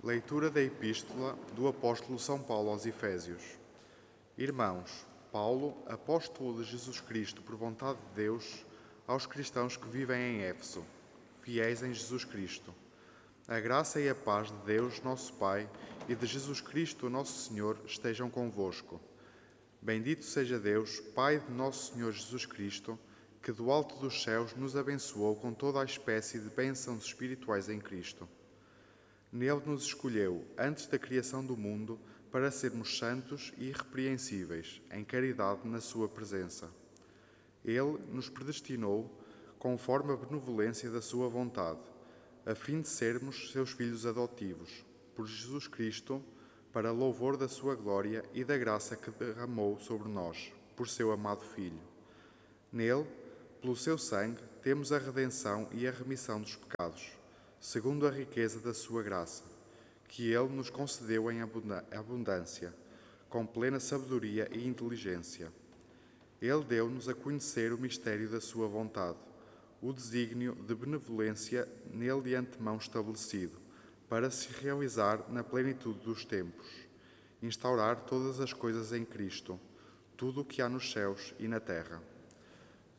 Leitura da Epístola do Apóstolo São Paulo aos Efésios. Irmãos, Paulo, apóstolo de Jesus Cristo por vontade de Deus, aos cristãos que vivem em Éfeso, fiéis em Jesus Cristo. A graça e a paz de Deus, nosso Pai, e de Jesus Cristo, nosso Senhor, estejam convosco. Bendito seja Deus, Pai de nosso Senhor Jesus Cristo, que do alto dos céus nos abençoou com toda a espécie de bênçãos espirituais em Cristo. Nele nos escolheu, antes da criação do mundo, para sermos santos e irrepreensíveis, em caridade na sua presença. Ele nos predestinou, conforme a benevolência da sua vontade, a fim de sermos seus filhos adotivos, por Jesus Cristo, para louvor da sua glória e da graça que derramou sobre nós, por seu amado Filho. Nele, pelo seu sangue, temos a redenção e a remissão dos pecados, segundo a riqueza da sua graça, que Ele nos concedeu em abundância, com plena sabedoria e inteligência. Ele deu-nos a conhecer o mistério da sua vontade, o desígnio de benevolência nele de antemão estabelecido, para se realizar na plenitude dos tempos, instaurar todas as coisas em Cristo, tudo o que há nos céus e na terra.